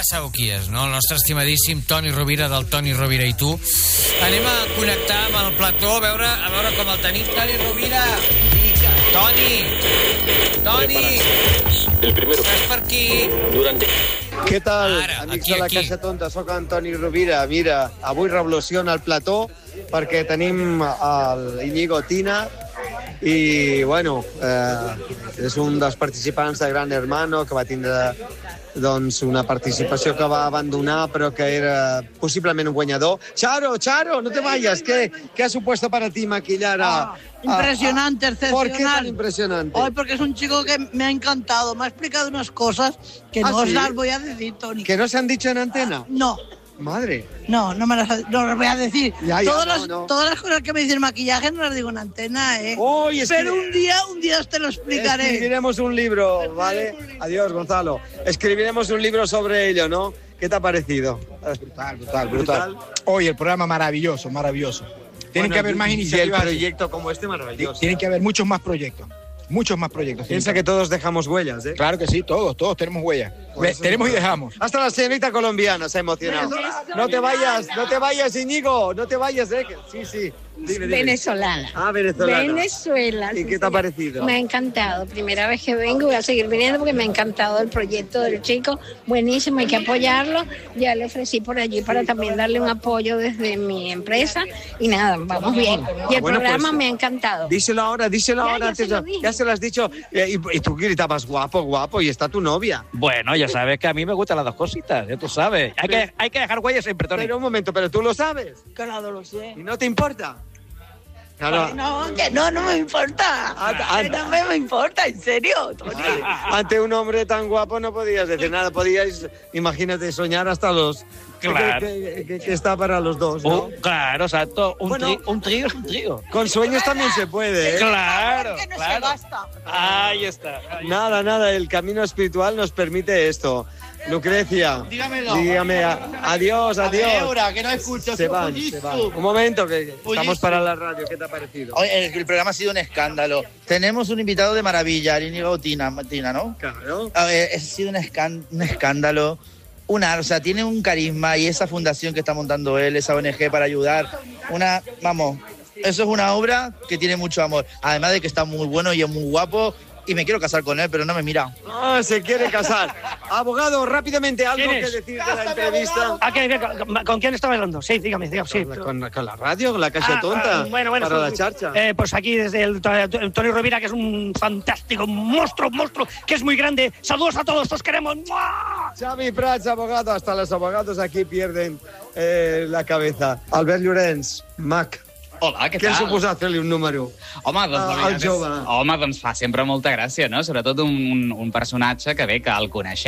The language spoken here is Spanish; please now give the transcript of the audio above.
sabeu qui és, no? El nostre estimadíssim Toni Rovira, del Toni Rovira i tu. Anem a connectar amb el plató, a veure com el tenim. Toni Rovira! Toni! Estàs per aquí? Què tal, Ara, amics aquí, de la aquí. Caixa Tonta? Soc en Toni Rovira. Mira, avui revoluciona el plató perquè tenim l'Iñigo Tina i, bueno, és un dels participants de Gran Hermano que va tindre doncs, una participació que va abandonar però que era possiblement un guanyador. Charo, no te vayas. ¿Qué ha supuesto para ti maquillar Impresionante, excepcional. ¿Por qué tan impresionante? Hoy porque es un chico que me ha encantado. Me ha explicado unas cosas que no os ¿sí? las voy a decir, Toni. ¿Que no se han dicho en antena? No. Madre. No me las voy a decir. Ya, no. Todas las cosas que me dicen maquillaje no las digo en antena, ¿eh? Pero un día te lo explicaré. Escribiremos un libro, ¿vale? Adiós, Gonzalo. Escribiremos un libro sobre ello, ¿no? ¿Qué te ha parecido? Brutal. Hoy el programa maravilloso. Tienen que haber más iniciativas. Y el proyecto como este maravilloso. Tienen que haber muchos más proyectos. Piensa que todos dejamos huellas, ¿eh? Claro que sí, todos tenemos huellas. Tenemos y dejamos. Hasta la señorita colombiana se ha emocionado. No te vayas, Íñigo. No te vayas, ¿eh? Sí. Dime. Venezolana. Venezolana. Venezuela. ¿Y sí, qué te ha señor. parecido? Me ha encantado. Primera vez que vengo, voy a seguir viniendo porque me ha encantado el proyecto del chico. Buenísimo, hay que apoyarlo. Ya le ofrecí por allí para también darle un apoyo desde mi empresa. Y nada, vamos bien. Y el programa me ha encantado. Díselo ahora. Ya se lo has dicho. Y tú gritabas guapo, y está tu novia. Bueno, ya sabes que a mí me gustan las dos cositas, ya tú sabes. Hay que dejar huellas siempre, Toni. Pero un momento, ¿pero tú lo sabes? Claro, lo sé. ¿Y no te importa? Claro. No me importa. No me importa, en serio, Toni. Ante un hombre tan guapo no podías decir nada. Podíais, imagínate, soñar hasta los... Claro. Que está para los dos, ¿no? Claro, exacto. Un trío es un trío. Con sueños también se puede, ¿eh? Claro, Que no se claro. gasta. Ahí está. Nada, el camino espiritual nos permite esto. Lucrecia, Dígamelo. dígame adiós. Ahora, que no escucho. Se van. Un momento, que estamos para la radio. ¿Qué te ha parecido? El programa ha sido un escándalo. Tenemos un invitado de maravilla, Íñigo Tina, ¿no? Claro. Ha sido un escándalo. O sea, tiene un carisma y esa fundación que está montando él, esa ONG para ayudar, eso es una obra que tiene mucho amor. Además de que está muy bueno y es muy guapo y me quiero casar con él, pero no me mira. Se quiere casar. Abogado, rápidamente, algo que decir de la entrevista. ¿Con quién estaba hablando? Sí, dígame. Sí. Con la radio, con la Caixa Tonta. Bueno, para la charcha. Pues aquí desde el Toni Rovira, que es un fantástico monstruo, que es muy grande. Saludos a todos, os queremos. ¡Mua! Xavi Prats, abogado. Hasta los abogados aquí pierden la cabeza. Albert Llorenç, Mac. Hola, què Què tal? suposa fer-li un número? Home, doncs, la al veritat jove. Home, doncs fa sempre molta gràcia, no? Sobretot un personatge que el coneixem